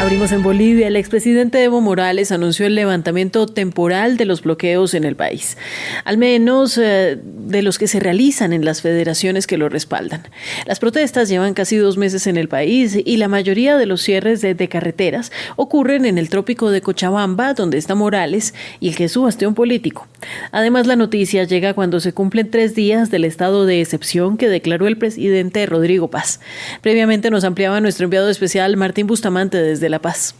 Abrimos en Bolivia. El expresidente Evo Morales anunció el levantamiento temporal de los bloqueos en el país, al menos de los que se realizan en las federaciones que lo respaldan. Las protestas llevan casi 2 meses en el país y la mayoría de los cierres de carreteras ocurren en el trópico de Cochabamba, donde está Morales y el que es su bastión político. Además, la noticia llega cuando se cumplen 3 días del estado de excepción que declaró el presidente Rodrigo Paz. Previamente nos ampliaba nuestro enviado especial Martín Bustamante desde La Paz.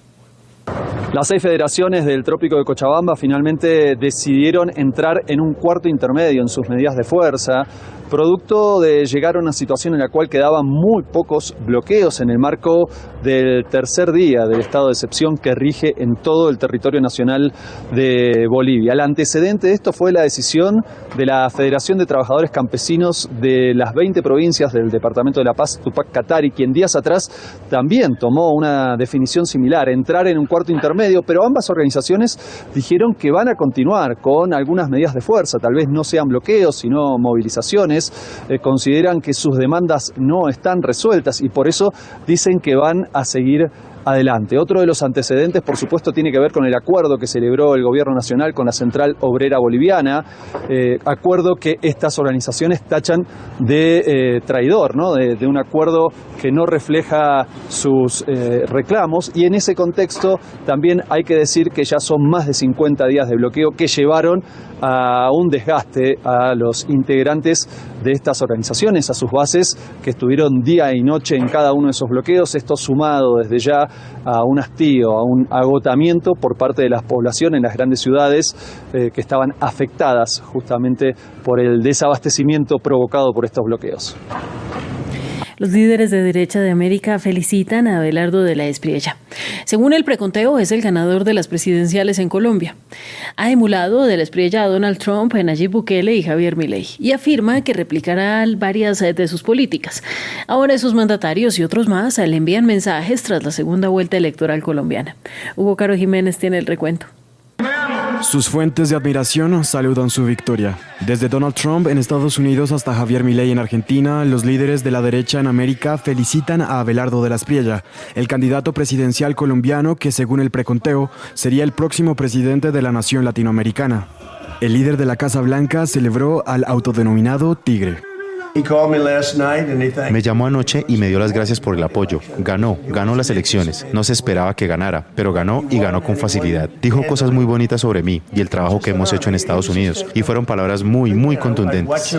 Las 6 federaciones del trópico de Cochabamba finalmente decidieron entrar en un cuarto intermedio en sus medidas de fuerza, producto de llegar a una situación en la cual quedaban muy pocos bloqueos en el marco del tercer día del estado de excepción que rige en todo el territorio nacional de Bolivia. El antecedente de esto fue la decisión de la Federación de Trabajadores Campesinos de las 20 provincias del departamento de La Paz, Tupac Katari, quien días atrás también tomó una definición similar, entrar en un cuarto intermedio, pero ambas organizaciones dijeron que van a continuar con algunas medidas de fuerza, tal vez no sean bloqueos, sino movilizaciones. Consideran que sus demandas no están resueltas y por eso dicen que van a seguir adelante. Otro de los antecedentes, por supuesto, tiene que ver con el acuerdo que celebró el Gobierno Nacional con la Central Obrera Boliviana, acuerdo que estas organizaciones tachan de traidor, ¿no? De un acuerdo que no refleja sus reclamos, y en ese contexto también hay que decir que ya son más de 50 días de bloqueo que llevaron a un desgaste a los integrantes de estas organizaciones, a sus bases, que estuvieron día y noche en cada uno de esos bloqueos. Esto sumado desde ya a un hastío, a un agotamiento por parte de la población en las grandes ciudades que estaban afectadas justamente por el desabastecimiento provocado por estos bloqueos. Los líderes de derecha de América felicitan a Abelardo de la Espriella. Según el preconteo, es el ganador de las presidenciales en Colombia. Ha emulado de la Espriella a Donald Trump, Nayib Bukele y Javier Milei, y afirma que replicará varias de sus políticas. Ahora esos mandatarios y otros más le envían mensajes tras la segunda vuelta electoral colombiana. Hugo Caro Jiménez tiene el recuento. Sus fuentes de admiración saludan su victoria. Desde Donald Trump en Estados Unidos hasta Javier Milei en Argentina, los líderes de la derecha en América felicitan a Abelardo de la Espriella, el candidato presidencial colombiano que, según el preconteo, sería el próximo presidente de la nación latinoamericana. El líder de la Casa Blanca celebró al autodenominado Tigre. Me llamó anoche y me dio las gracias por el apoyo. Ganó las elecciones. No se esperaba que ganara, pero ganó y ganó con facilidad. Dijo cosas muy bonitas sobre mí y el trabajo que hemos hecho en Estados Unidos, y fueron palabras muy, muy contundentes.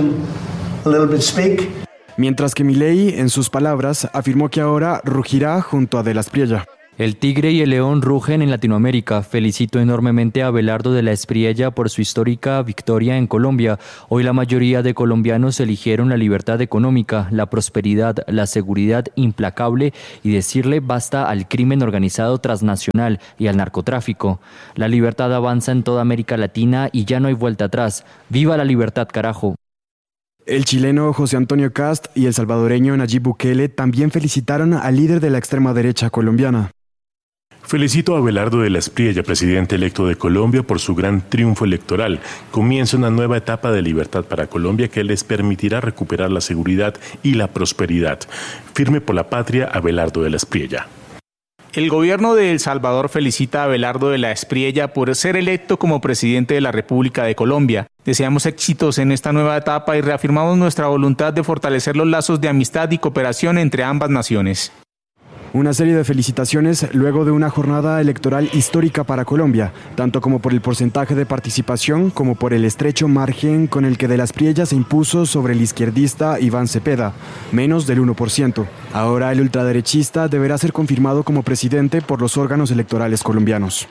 Mientras que Milei, en sus palabras, afirmó que ahora rugirá junto a de la Espriella. El tigre y el león rugen en Latinoamérica. Felicito enormemente a Abelardo de la Espriella por su histórica victoria en Colombia. Hoy la mayoría de colombianos eligieron la libertad económica, la prosperidad, la seguridad implacable y decirle basta al crimen organizado transnacional y al narcotráfico. La libertad avanza en toda América Latina y ya no hay vuelta atrás. ¡Viva la libertad, carajo! El chileno José Antonio Kast y el salvadoreño Nayib Bukele también felicitaron al líder de la extrema derecha colombiana. Felicito a Abelardo de la Espriella, presidente electo de Colombia, por su gran triunfo electoral. Comienza una nueva etapa de libertad para Colombia que les permitirá recuperar la seguridad y la prosperidad. Firme por la patria, Abelardo de la Espriella. El gobierno de El Salvador felicita a Abelardo de la Espriella por ser electo como presidente de la República de Colombia. Deseamos éxitos en esta nueva etapa y reafirmamos nuestra voluntad de fortalecer los lazos de amistad y cooperación entre ambas naciones. Una serie de felicitaciones luego de una jornada electoral histórica para Colombia, tanto como por el porcentaje de participación como por el estrecho margen con el que de la Espriella se impuso sobre el izquierdista Iván Cepeda, menos del 1%. Ahora el ultraderechista deberá ser confirmado como presidente por los órganos electorales colombianos.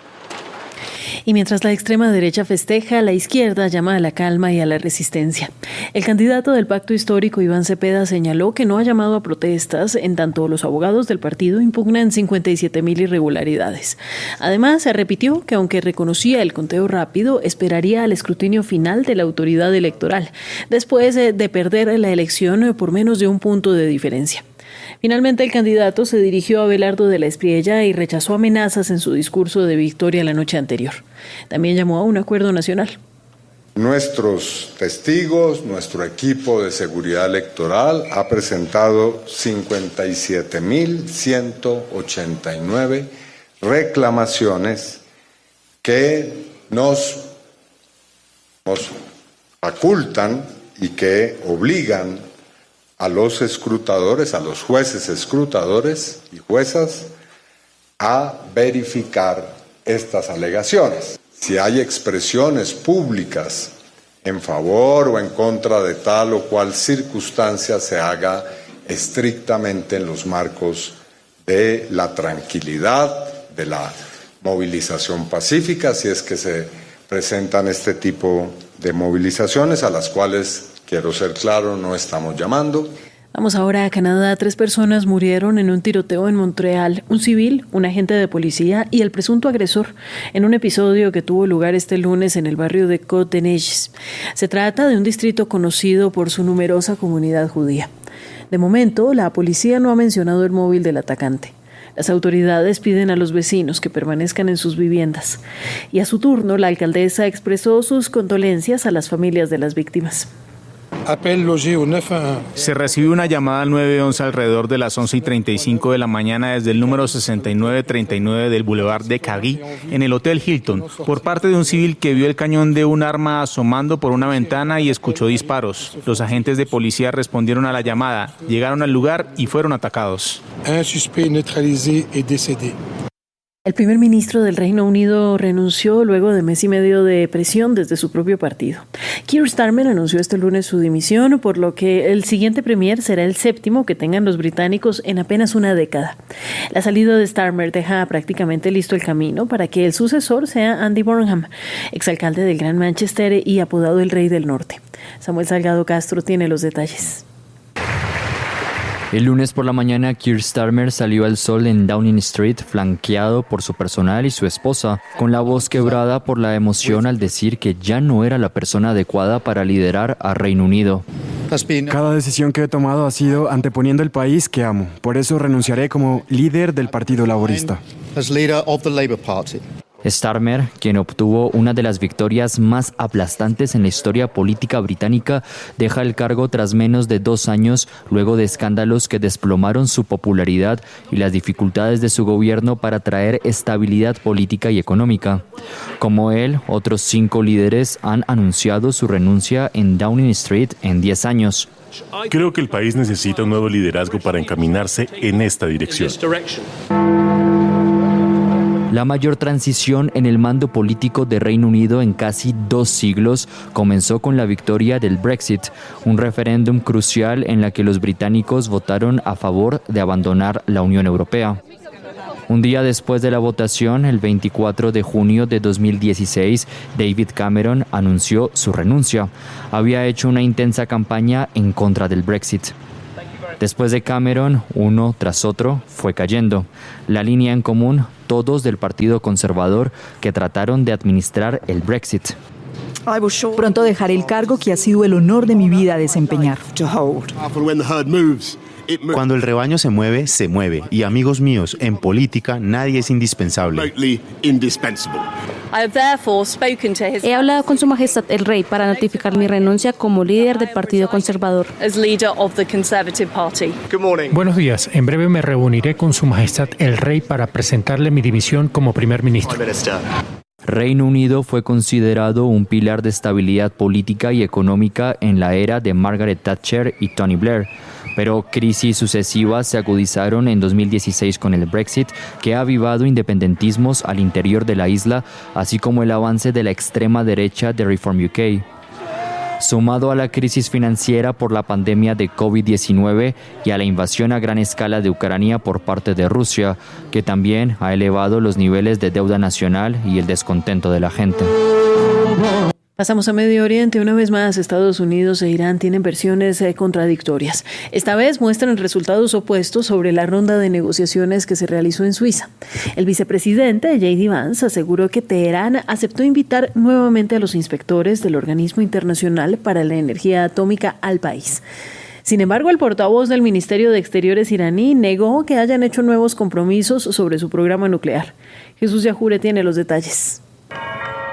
Y mientras la extrema derecha festeja, la izquierda llama a la calma y a la resistencia. El candidato del Pacto Histórico, Iván Cepeda, señaló que no ha llamado a protestas, en tanto los abogados del partido impugnan 57.000 irregularidades. Además, se repitió que aunque reconocía el conteo rápido, esperaría al escrutinio final de la autoridad electoral, después de perder la elección por menos de 1 punto de diferencia. Finalmente, el candidato se dirigió a Abelardo de la Espriella y rechazó amenazas en su discurso de victoria la noche anterior. También llamó a un acuerdo nacional. Nuestros testigos, nuestro equipo de seguridad electoral ha presentado 57.189 reclamaciones que nos facultan y que obligan a los escrutadores, a los jueces escrutadores y juezas, a verificar estas alegaciones. Si hay expresiones públicas en favor o en contra de tal o cual circunstancia, se haga estrictamente en los marcos de la tranquilidad, de la movilización pacífica, si es que se presentan este tipo de movilizaciones, a las cuales, quiero ser claro, no estamos llamando. Vamos ahora a Canadá. 3 personas murieron en un tiroteo en Montreal, un civil, un agente de policía y el presunto agresor, en un episodio que tuvo lugar este lunes en el barrio de Côte-des-Neiges. Se trata de un distrito conocido por su numerosa comunidad judía. De momento, la policía no ha mencionado el móvil del atacante. Las autoridades piden a los vecinos que permanezcan en sus viviendas. Y a su turno, la alcaldesa expresó sus condolencias a las familias de las víctimas. Se recibió una llamada al 911 alrededor de las 11:35 de la mañana desde el número 6939 del Boulevard de Cagui, en el Hotel Hilton, por parte de un civil que vio el cañón de un arma asomando por una ventana y escuchó disparos. Los agentes de policía respondieron a la llamada, llegaron al lugar y fueron atacados. El primer ministro del Reino Unido renunció luego de mes y medio de presión desde su propio partido. Keir Starmer anunció este lunes su dimisión, por lo que el siguiente premier será el 7º que tengan los británicos en apenas una década. La salida de Starmer deja prácticamente listo el camino para que el sucesor sea Andy Burnham, exalcalde del Gran Manchester y apodado el Rey del Norte. Samuel Salgado Castro tiene los detalles. El lunes por la mañana, Keir Starmer salió al sol en Downing Street, flanqueado por su personal y su esposa, con la voz quebrada por la emoción al decir que ya no era la persona adecuada para liderar a Reino Unido. Cada decisión que he tomado ha sido anteponiendo el país que amo. Por eso renunciaré como líder del Partido Laborista. Starmer, quien obtuvo una de las victorias más aplastantes en la historia política británica, deja el cargo tras menos de 2 años luego de escándalos que desplomaron su popularidad y las dificultades de su gobierno para traer estabilidad política y económica. Como él, otros 5 líderes han anunciado su renuncia en Downing Street en 10 años. Creo que el país necesita un nuevo liderazgo para encaminarse en esta dirección. La mayor transición en el mando político de Reino Unido en casi 2 siglos comenzó con la victoria del Brexit, un referéndum crucial en la que los británicos votaron a favor de abandonar la Unión Europea. Un día después de la votación, el 24 de junio de 2016, David Cameron anunció su renuncia. Había hecho una intensa campaña en contra del Brexit. Después de Cameron, uno tras otro fue cayendo. La línea en común, todos del Partido Conservador que trataron de administrar el Brexit. Pronto dejaré el cargo que ha sido el honor de mi vida desempeñar. Cuando el rebaño se mueve, y amigos míos, en política nadie es indispensable. He hablado con Su Majestad el Rey para notificar mi renuncia como líder del Partido Conservador. Buenos días. En breve me reuniré con Su Majestad el Rey para presentarle mi dimisión como primer ministro. Reino Unido fue considerado un pilar de estabilidad política y económica en la era de Margaret Thatcher y Tony Blair, pero crisis sucesivas se agudizaron en 2016 con el Brexit, que ha avivado independentismos al interior de la isla, así como el avance de la extrema derecha de Reform UK. Sumado a la crisis financiera por la pandemia de COVID-19 y a la invasión a gran escala de Ucrania por parte de Rusia, que también ha elevado los niveles de deuda nacional y el descontento de la gente. Pasamos a Medio Oriente. Una vez más, Estados Unidos e Irán tienen versiones contradictorias. Esta vez muestran resultados opuestos sobre la ronda de negociaciones que se realizó en Suiza. El vicepresidente J.D. Vance aseguró que Teherán aceptó invitar nuevamente a los inspectores del Organismo Internacional para la Energía Atómica al país. Sin embargo, el portavoz del Ministerio de Exteriores iraní negó que hayan hecho nuevos compromisos sobre su programa nuclear. Jesús Yajure tiene los detalles.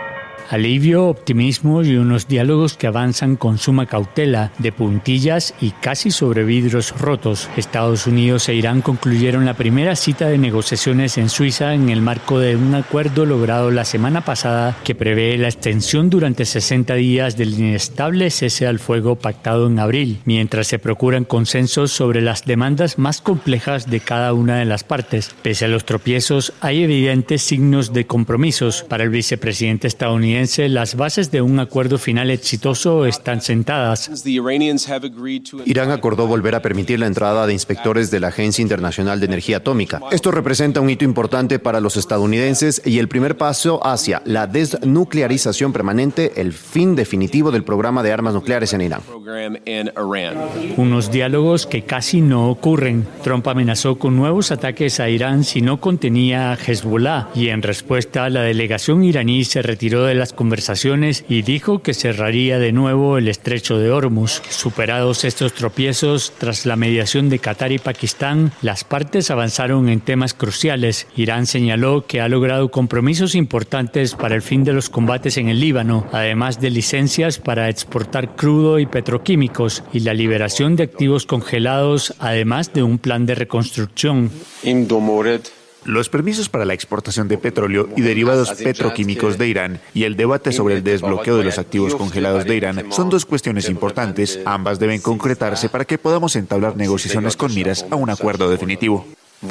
Alivio, optimismo y unos diálogos que avanzan con suma cautela, de puntillas y casi sobre vidrios rotos. Estados Unidos e Irán concluyeron la primera cita de negociaciones en Suiza en el marco de un acuerdo logrado la semana pasada que prevé la extensión durante 60 días del inestable cese al fuego pactado en abril, mientras se procuran consensos sobre las demandas más complejas de cada una de las partes. Pese a los tropiezos, hay evidentes signos de compromisos. Para el vicepresidente estadounidense, las bases de un acuerdo final exitoso están sentadas. Irán acordó volver a permitir la entrada de inspectores de la Agencia Internacional de Energía Atómica. Esto representa un hito importante para los estadounidenses y el primer paso hacia la desnuclearización permanente, el fin definitivo del programa de armas nucleares en Irán. Unos diálogos que casi no ocurren. Trump amenazó con nuevos ataques a Irán si no contenía a Hezbollah y en respuesta la delegación iraní se retiró de las conversaciones y dijo que cerraría de nuevo el estrecho de Hormuz. Superados estos tropiezos, tras la mediación de Qatar y Pakistán, las partes avanzaron en temas cruciales. Irán señaló que ha logrado compromisos importantes para el fin de los combates en el Líbano, además de licencias para exportar crudo y petroquímicos y la liberación de activos congelados, además de un plan de reconstrucción. Los permisos para la exportación de petróleo y derivados petroquímicos de Irán y el debate sobre el desbloqueo de los activos congelados de Irán son dos cuestiones importantes. Ambas deben concretarse para que podamos entablar negociaciones con miras a un acuerdo definitivo.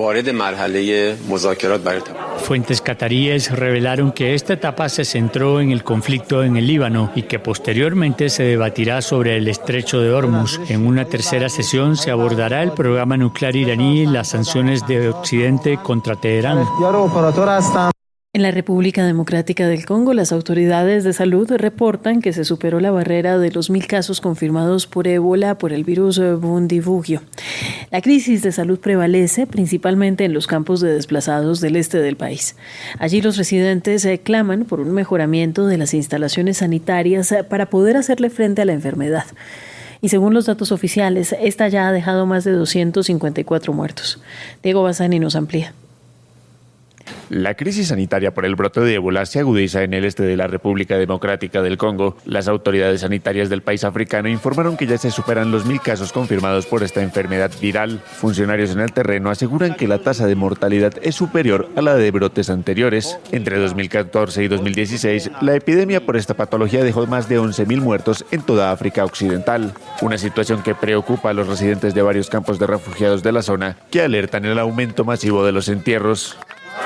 Fuentes cataríes revelaron que esta etapa se centró en el conflicto en el Líbano y que posteriormente se debatirá sobre el estrecho de Hormuz. En una tercera sesión se abordará el programa nuclear iraní y las sanciones de Occidente contra Teherán. En la República Democrática del Congo, las autoridades de salud reportan que se superó la barrera de los 1.000 casos confirmados por ébola por el virus Bundibugyo. La crisis de salud prevalece principalmente en los campos de desplazados del este del país. Allí los residentes claman por un mejoramiento de las instalaciones sanitarias para poder hacerle frente a la enfermedad. Y según los datos oficiales, esta ya ha dejado más de 254 muertos. Diego Bassani nos amplía. La crisis sanitaria por el brote de ébola se agudiza en el este de la República Democrática del Congo. Las autoridades sanitarias del país africano informaron que ya se superan los 1.000 casos confirmados por esta enfermedad viral. Funcionarios en el terreno aseguran que la tasa de mortalidad es superior a la de brotes anteriores. Entre 2014 y 2016, la epidemia por esta patología dejó más de 11.000 muertos en toda África Occidental. Una situación que preocupa a los residentes de varios campos de refugiados de la zona, que alertan el aumento masivo de los entierros.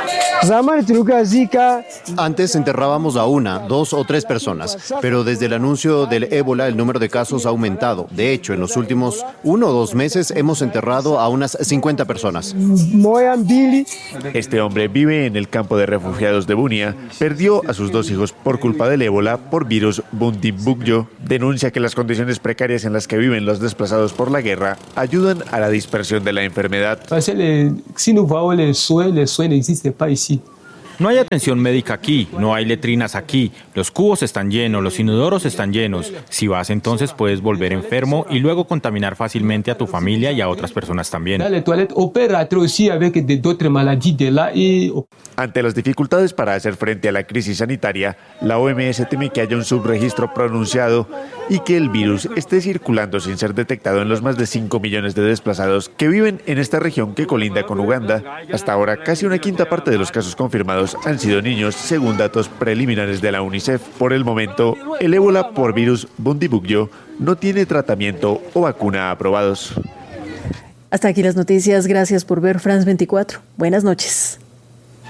Antes enterrábamos a 1, 2 o 3 personas, pero desde el anuncio del ébola el número de casos ha aumentado. De hecho, en los últimos 1 o 2 meses hemos enterrado a unas 50 personas. Este hombre vive en el campo de refugiados de Bunia. Perdió a sus 2 hijos por culpa del ébola por virus Bundibugyo. Denuncia que las condiciones precarias en las que viven los desplazados por la guerra ayudan a la dispersión de la enfermedad. No hay atención médica aquí, no hay letrinas aquí, los cubos están llenos, los inodoros están llenos. Si vas entonces puedes volver enfermo y luego contaminar fácilmente a tu familia y a otras personas también. Ante las dificultades para hacer frente a la crisis sanitaria, la OMS teme que haya un subregistro pronunciado y que el virus esté circulando sin ser detectado en los más de 5 millones de desplazados que viven en esta región que colinda con Uganda. Hasta ahora, casi 1/5 parte de los casos confirmados han sido niños, según datos preliminares de la UNICEF. Por el momento, el ébola por virus Bundibugyo no tiene tratamiento o vacuna aprobados. Hasta aquí las noticias. Gracias por ver France 24. Buenas noches.